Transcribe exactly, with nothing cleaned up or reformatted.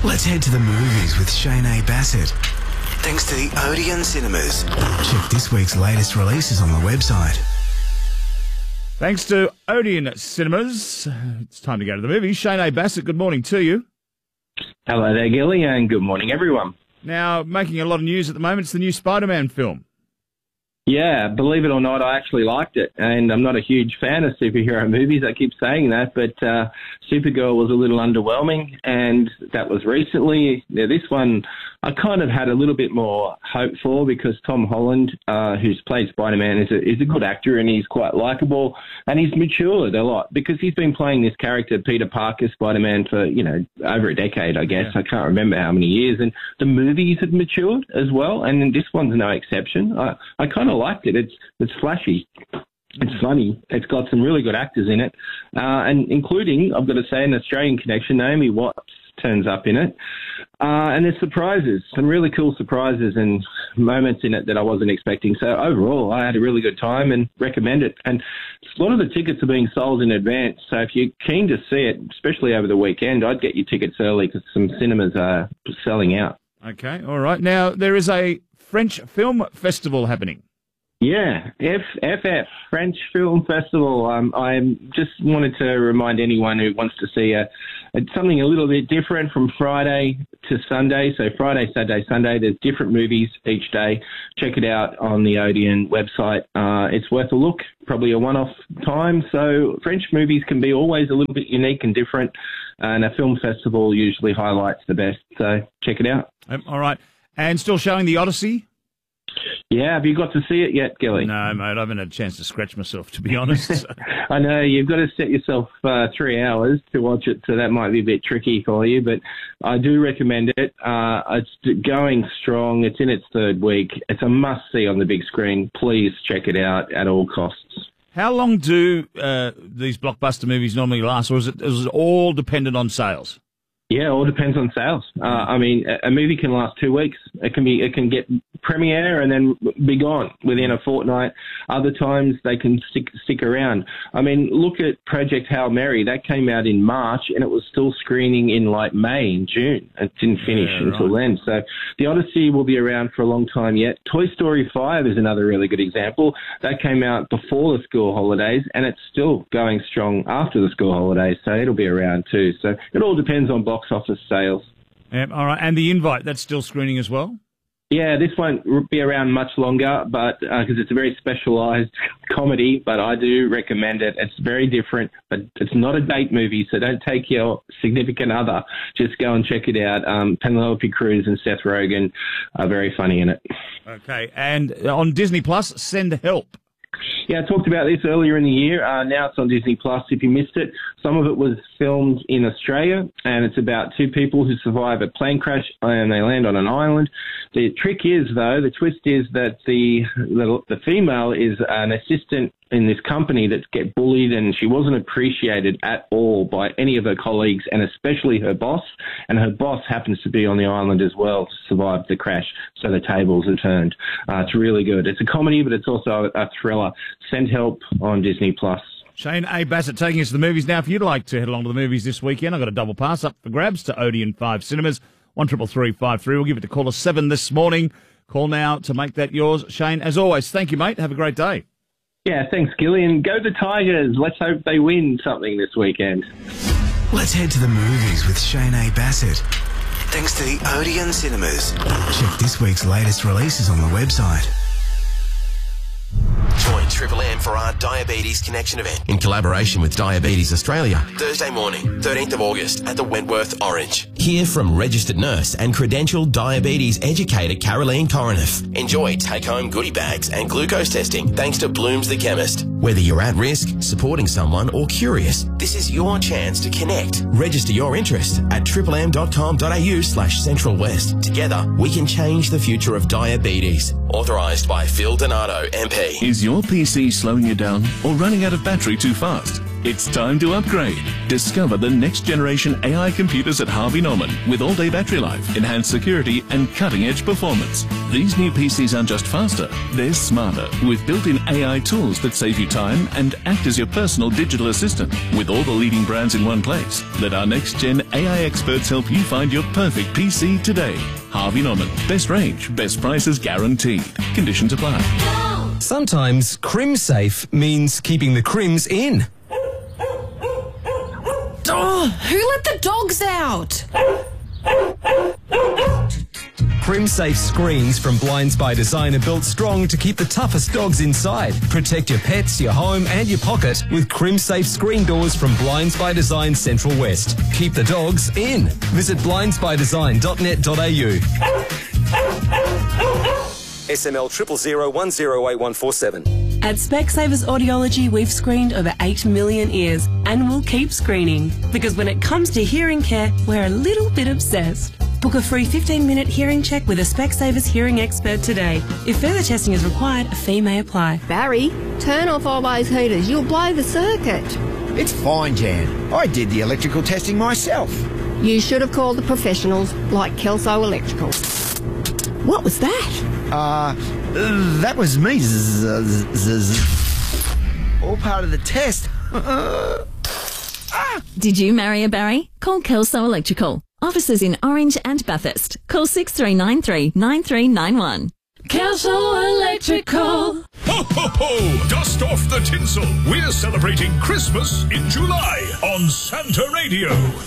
Let's head to the movies with Shane A. Bassett. Thanks to the Odeon Cinemas. Check this week's latest releases on the website. Thanks to Odeon Cinemas. It's time to go to the movies. Shane A. Bassett, good morning to you. Hello there, Gilly, and good morning, everyone. Now, making a lot of news at the moment, it's the new Spider-Man film. Yeah, believe it or not, I actually liked it, and I'm not a huge fan of superhero movies. I keep saying that, but uh, Supergirl was a little underwhelming, and that was recently. Now, this one, I kind of had a little bit more hope for because Tom Holland, uh, who's played Spider-Man, is a, is a good actor, and he's quite likable, and he's matured a lot because he's been playing this character, Peter Parker, Spider-Man, for, you know, over a decade, I guess. Yeah. I can't remember how many years, and the movies have matured as well, and this one's no exception. I, I kind of liked it. It's it's flashy. It's funny. It's got some really good actors in it, uh, and including, I've got to say, an Australian connection. Naomi Watts turns up in it, uh, and there's surprises, some really cool surprises and moments in it that I wasn't expecting. So overall, I had a really good time and recommend it. And a lot of the tickets are being sold in advance, so if you're keen to see it, especially over the weekend, I'd get your tickets early because some cinemas are selling out. Okay, all right. Now, there is a French film festival happening. Yeah, F F, French Film Festival. Um, I just wanted to remind anyone who wants to see a, a something a little bit different from Friday to Sunday. So Friday, Saturday, Sunday, there's different movies each day. Check it out on the Odeon website. Uh, it's worth a look, probably a one-off time. So French movies can be always a little bit unique and different, and a film festival usually highlights the best. So check it out. Um, all right. And still showing The Odyssey? Yeah, have you got to see it yet, Gilly? No, mate, I haven't had a chance to scratch myself, to be honest. I know, you've got to set yourself uh, three hours to watch it, so that might be a bit tricky for you, but I do recommend it. Uh, it's going strong. It's in its third week. It's a must-see on the big screen. Please check it out at all costs. How long do uh, these blockbuster movies normally last, or is it, is it all dependent on sales? Yeah, it all depends on sales. Uh, I mean, a movie can last two weeks. It can be, it can get premiere and then be gone within a fortnight. Other times they can stick stick around. I mean, look at Project Hail Mary. That came out in March and it was still screening in like May and June. It didn't finish yeah, until right. then. So The Odyssey will be around for a long time yet. Toy Story five is another really good example. That came out before the school holidays and it's still going strong after the school holidays. So it'll be around too. So it all depends on box office sales. Um, all right, and The Invite, that's still screening as well? Yeah, this won't be around much longer, but because uh, it's a very specialised comedy, but I do recommend it. It's very different, but it's not a date movie, so don't take your significant other. Just go and check it out. Um, Penelope Cruz and Seth Rogen are very funny in it. Okay, and on Disney Plus, Send Help. Yeah, I talked about this earlier in the year. Uh, now it's on Disney Plus. If you missed it, some of it was filmed in Australia, and it's about two people who survive a plane crash and they land on an island. The trick is, though, the twist is that the the, the female is an assistant in this company that get bullied, and she wasn't appreciated at all by any of her colleagues, and especially her boss. And her boss happens to be on the island as well to survive the crash, so the tables are turned. Uh, it's really good. It's a comedy, but it's also a thriller. Send Help on Disney Plus. Shane A. Bassett taking us to the movies. Now, if you'd like to head along to the movies this weekend, I've got a double pass up for grabs to Odeon five Cinemas, one triple three five three. We'll give it to caller seven this morning. Call now to make that yours. Shane, as always, thank you, mate. Have a great day. Yeah, thanks, Gillian. Go the Tigers. Let's hope they win something this weekend. Let's head to the movies with Shane A. Bassett. Thanks to the Odeon Cinemas. Check this week's latest releases on the website. Join Triple M for our Diabetes Connection event in collaboration with Diabetes Australia, Thursday morning, thirteenth of August at the Wentworth Orange. Hear from registered nurse and credentialed diabetes educator Caroline Coroneff. Enjoy take-home goodie bags and glucose testing thanks to Bloom's the Chemist. Whether you're at risk, supporting someone or curious, this is your chance to connect. Register your interest at triple m dot com dot a u slash central west. Together, we can change the future of diabetes. Authorised by Phil Donato, M P. Is your P C slowing you down or running out of battery too fast? It's time to upgrade. Discover the next generation A I computers at Harvey Norman with all-day battery life, enhanced security and cutting-edge performance. These new P Cs aren't just faster, they're smarter with built-in A I tools that save you time and act as your personal digital assistant. With all the leading brands in one place, let our next-gen A I experts help you find your perfect P C today. Harvey Norman. Best range, best prices guaranteed. Conditions apply. Sometimes CrimSafe means keeping the crims in. Oh, who let the dogs out? CrimSafe screens from Blinds by Design are built strong to keep the toughest dogs inside. Protect your pets, your home and your pocket with CrimSafe screen doors from Blinds by Design Central West. Keep the dogs in. Visit blinds by design dot net dot a u. S M L triple zero one zero eight one four seven. At Specsavers Audiology, we've screened over eight million ears and we'll keep screening because when it comes to hearing care, we're a little bit obsessed. Book a free fifteen minute hearing check with a Specsavers hearing expert today. If further testing is required, a fee may apply. Barry, turn off all those heaters. You'll blow the circuit. It's fine, Jan. I did the electrical testing myself. You should have called the professionals like Kelso Electrical. What was that? Uh, that was me. Z- z- z- z- All part of the test. ah! Did you marry a Barry? Call Kelso Electrical. Offices in Orange and Bathurst. Call six three nine three nine three nine one. Kelso Electrical. Ho, ho, ho! Dust off the tinsel. We're celebrating Christmas in July on Santa Radio.